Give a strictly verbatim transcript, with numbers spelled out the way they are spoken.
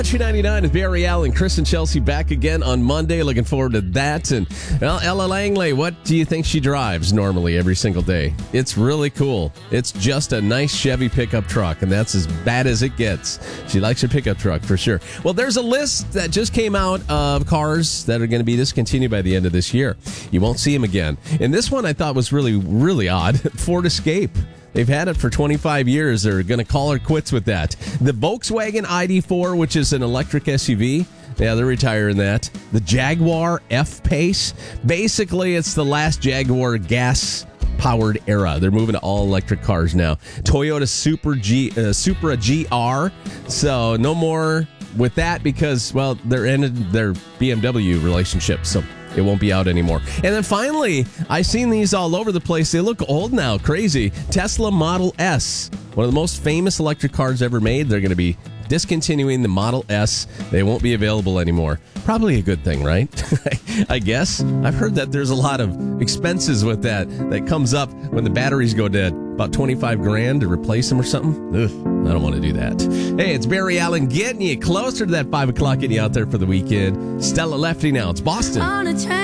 two ninety-nine with Barry Allen, Chris and Chelsea back again on Monday. Looking forward to that. And well, Ella Langley, what do you think she drives normally every single day? It's really cool. It's just a nice Chevy pickup truck, and that's as bad as it gets. She likes her pickup truck for sure. Well, there's a list that just came out of cars that are going to be discontinued by the end of this year. You won't see them again. And this one I thought was really, really odd. Ford Escape. They've had it for twenty-five years. They're going to call it quits with that. The Volkswagen I D four, which is an electric S U V, yeah, they're retiring that. The Jaguar F-Pace. Basically, it's the last Jaguar gas-powered era. They're moving to all-electric cars now. Toyota Supra, G, uh, Supra G R. So no more with that because, well, they're ended their B M W relationship. So it won't be out anymore. And then finally, I've seen these all over the place. They look old now. Crazy. Tesla Model S. One of the most famous electric cars ever made. They're going to be discontinuing the Model S. They won't be available anymore. Probably a good thing, right? I guess. I've heard that there's a lot of expenses with that that comes up when the batteries go dead. About twenty-five grand to replace them or something. Ugh, I don't want to do that. Hey, it's Barry Allen getting you closer to that five o'clock, getting you out there for the weekend. Stella Lefty now. It's Boston.